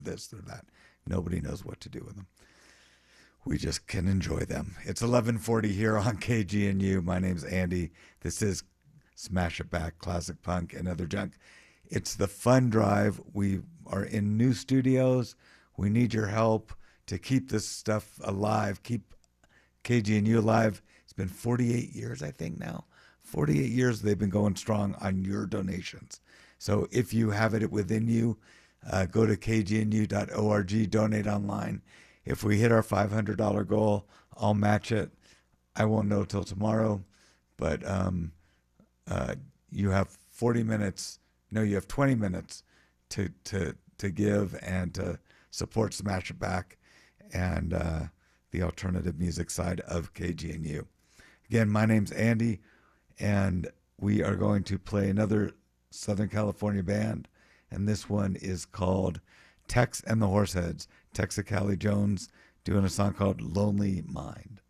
this or that. Nobody knows what to do with them. We just can enjoy them. It's 11:40 here on KGNU. My name's Andy. This is Smash It Back, Classic Punk, and Other Junk. It's the fun drive. We are in new studios. We need your help to keep this stuff alive, keep KGNU alive. It's been 48 years, I think now. 48 years they've been going strong on your donations. So if you have it within you, go to kgnu.org, donate online. If we hit our $500 goal, I'll match it. I won't know till tomorrow, but you have 40 minutes. No, you have 20 minutes to give and to support Smash It Back and the alternative music side of KGNU. Again, my name's Andy, and we are going to play another Southern California band, and this one is called Tex and the Horseheads. Texacali Jones doing a song called Lonely Mind.